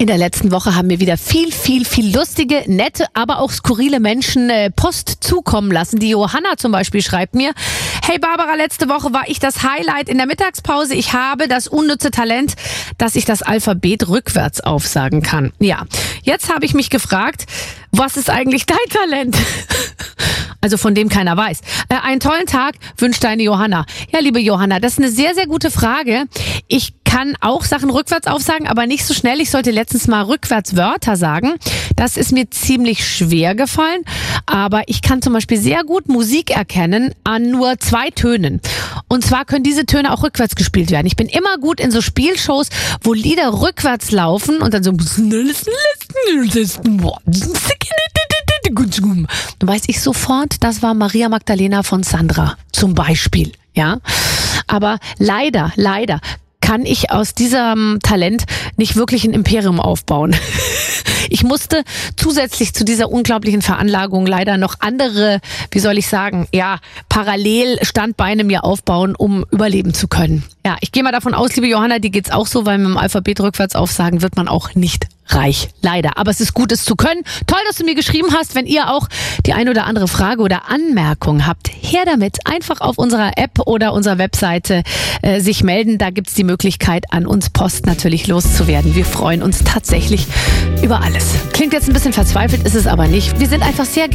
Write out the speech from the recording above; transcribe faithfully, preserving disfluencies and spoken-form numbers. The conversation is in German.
In der letzten Woche haben mir wieder viel, viel, viel lustige, nette, aber auch skurrile Menschen äh, Post zukommen lassen. Die Johanna zum Beispiel schreibt mir: Hey Barbara, letzte Woche war ich das Highlight in der Mittagspause. Ich habe das unnütze Talent, dass ich das Alphabet rückwärts aufsagen kann. Ja, jetzt habe ich mich gefragt, was ist eigentlich dein Talent? Also von dem keiner weiß. Äh, einen tollen Tag wünscht deine Johanna. Ja, liebe Johanna, das ist eine sehr, sehr gute Frage. Ich kann auch Sachen rückwärts aufsagen, aber nicht so schnell. Ich sollte letztens mal rückwärts Wörter sagen. Das ist mir ziemlich schwer gefallen. Aber ich kann zum Beispiel sehr gut Musik erkennen an nur zwei Tönen. Und zwar können diese Töne auch rückwärts gespielt werden. Ich bin immer gut in so Spielshows, wo Lieder rückwärts laufen und dann so... Dann weiß ich sofort, das war Maria Magdalena von Sandra zum Beispiel. Ja, aber leider, leider kann ich aus diesem Talent nicht wirklich ein Imperium aufbauen. Ich musste zusätzlich zu dieser unglaublichen Veranlagung leider noch andere, wie soll ich sagen, ja, Parallelstandbeine mir aufbauen, um überleben zu können. Ja, ich gehe mal davon aus, liebe Johanna, dir geht's auch so, weil mit dem Alphabet rückwärts aufsagen wird man auch nicht reich. Leider. Aber es ist gut, es zu können. Toll, dass du mir geschrieben hast. Wenn ihr auch die ein oder andere Frage oder Anmerkung habt, her damit. Einfach auf unserer App oder unserer Webseite äh, sich melden. Da gibt's die Möglichkeit, an uns Post natürlich loszuwerden. Wir freuen uns tatsächlich über alles. Klingt jetzt ein bisschen verzweifelt, ist es aber nicht. Wir sind einfach sehr